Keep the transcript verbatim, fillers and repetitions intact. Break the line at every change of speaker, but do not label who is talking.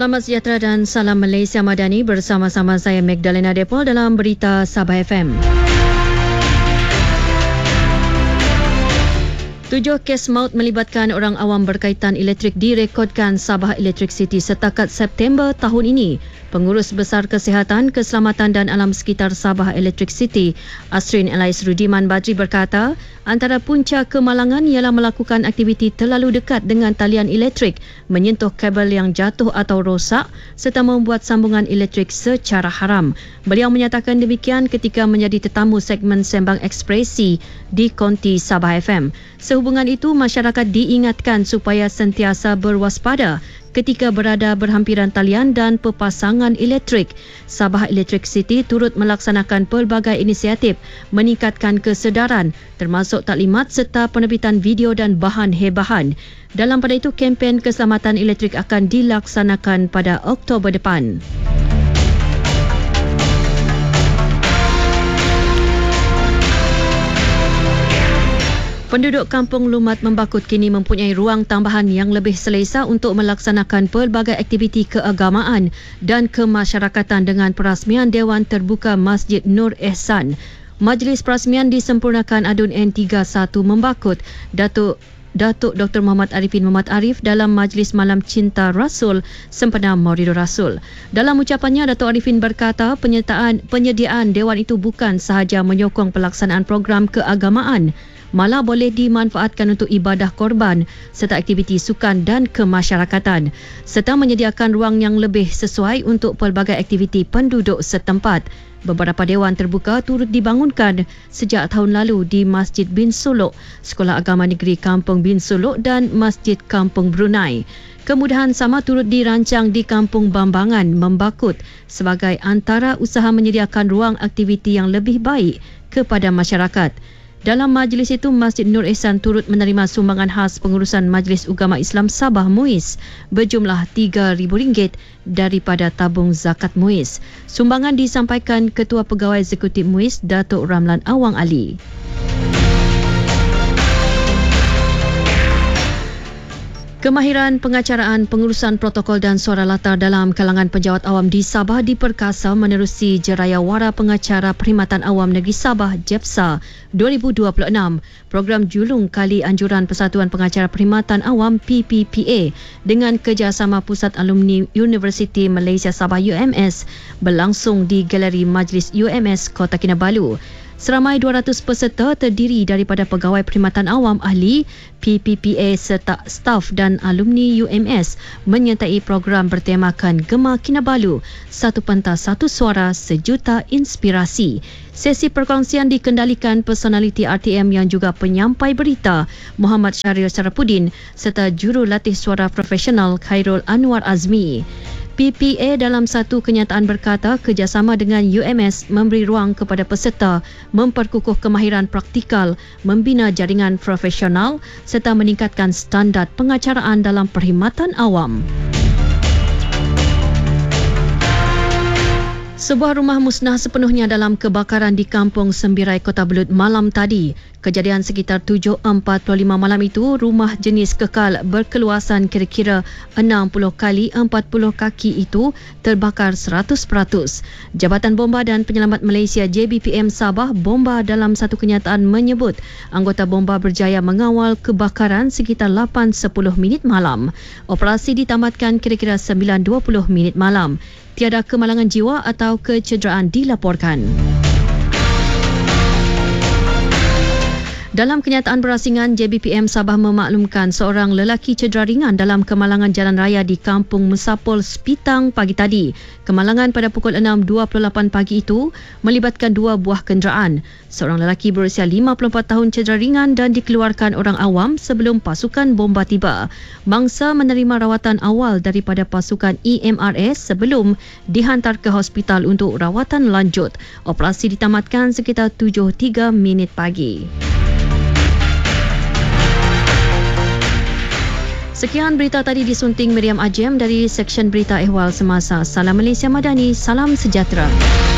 Selamat sejahtera dan salam Malaysia Madani, bersama-sama saya Magdalena Depol dalam Berita Sabah F M. Tujuh kes maut melibatkan orang awam berkaitan elektrik direkodkan Sabah Electricity setakat September tahun ini. Pengurus Besar Kesihatan, Keselamatan dan Alam Sekitar Sabah Electricity, Asrin Elais Rudiman Badri berkata, antara punca kemalangan ialah melakukan aktiviti terlalu dekat dengan talian elektrik, menyentuh kabel yang jatuh atau rosak serta membuat sambungan elektrik secara haram. Beliau menyatakan demikian ketika menjadi tetamu segmen Sembang Ekspresi di Konti Sabah F M. Sehubungan itu, masyarakat diingatkan supaya sentiasa berwaspada ketika berada berhampiran talian dan pepasangan elektrik. Sabah Electricity turut melaksanakan pelbagai inisiatif meningkatkan kesedaran termasuk taklimat serta penerbitan video dan bahan hebahan. Dalam pada itu, kempen keselamatan elektrik akan dilaksanakan pada Oktober depan. Penduduk Kampung Lumat Membakut kini mempunyai ruang tambahan yang lebih selesa untuk melaksanakan pelbagai aktiviti keagamaan dan kemasyarakatan dengan perasmian Dewan Terbuka Masjid Nur Ehsan. Majlis perasmian disempurnakan Adun N tiga puluh satu Membakut, Datuk Datuk Doktor Muhammad Arifin Muhammad Arif dalam Majlis Malam Cinta Rasul sempena Maulidur Rasul. Dalam ucapannya, Datuk Arifin berkata penyertaan penyediaan dewan itu bukan sahaja menyokong pelaksanaan program keagamaan, malah boleh dimanfaatkan untuk ibadah korban serta aktiviti sukan dan kemasyarakatan, serta menyediakan ruang yang lebih sesuai untuk pelbagai aktiviti penduduk setempat. Beberapa dewan terbuka turut dibangunkan sejak tahun lalu di Masjid Bin Suluk, Sekolah Agama Negeri Kampung Bin Suluk dan Masjid Kampung Brunei. Kemudahan sama turut dirancang di Kampung Bambangan, Membakut sebagai antara usaha menyediakan ruang aktiviti yang lebih baik kepada masyarakat. Dalam majlis itu, Masjid Nur Ehsan turut menerima sumbangan khas pengurusan Majlis Ugama Islam Sabah M U I S berjumlah tiga ribu ringgit daripada tabung zakat M U I S. Sumbangan disampaikan Ketua Pegawai Eksekutif M U I S, Datuk Ramlan Awang Ali. Kemahiran pengacaraan, pengurusan protokol dan suara latar dalam kalangan penjawat awam di Sabah diperkasa menerusi Jerayawara Pengacara Perkhidmatan Awam Negeri Sabah JEPSA dua ribu dua puluh enam. Program julung kali anjuran Persatuan Pengacara Perkhidmatan Awam P P P A dengan kerjasama Pusat Alumni Universiti Malaysia Sabah U M S berlangsung di Galeri Majlis U M S Kota Kinabalu. Seramai dua ratus peserta terdiri daripada pegawai perkhidmatan awam, ahli, P P P A serta staf dan alumni U M S menyertai program bertemakan Gema Kinabalu, satu pentas satu suara sejuta inspirasi. Sesi perkongsian dikendalikan personaliti R T M yang juga penyampai berita Muhammad Syahril Syarafuddin serta jurulatih suara profesional Khairul Anwar Azmi. P P A dalam satu kenyataan berkata kerjasama dengan U M S memberi ruang kepada peserta memperkukuh kemahiran praktikal, membina jaringan profesional serta meningkatkan standard pengacaraan dalam perkhidmatan awam. Sebuah rumah musnah sepenuhnya dalam kebakaran di Kampung Sembirai, Kota Belud malam tadi. Kejadian sekitar tujuh empat puluh lima malam itu, rumah jenis kekal berkeluasan kira-kira enam puluh kali empat puluh kaki itu terbakar seratus peratus. Jabatan Bomba dan Penyelamat Malaysia J B P M Sabah Bomba dalam satu kenyataan menyebut anggota Bomba berjaya mengawal kebakaran sekitar lapan sepuluh minit malam. Operasi ditamatkan kira-kira sembilan dua puluh minit malam. Tiada kemalangan jiwa atau kecederaan dilaporkan. Dalam kenyataan berasingan, J B P M Sabah memaklumkan seorang lelaki cedera ringan dalam kemalangan jalan raya di Kampung Musapol, Sepitang pagi tadi. Kemalangan pada pukul enam dua puluh lapan pagi itu melibatkan dua buah kenderaan. Seorang lelaki berusia lima puluh empat tahun cedera ringan dan dikeluarkan orang awam sebelum pasukan bomba tiba. Mangsa menerima rawatan awal daripada pasukan E M R S sebelum dihantar ke hospital untuk rawatan lanjut. Operasi ditamatkan sekitar tujuh tiga minit pagi. Sekian berita tadi disunting Miriam Ajem dari Seksyen Berita Ehwal Semasa. Salam Malaysia Madani, salam sejahtera.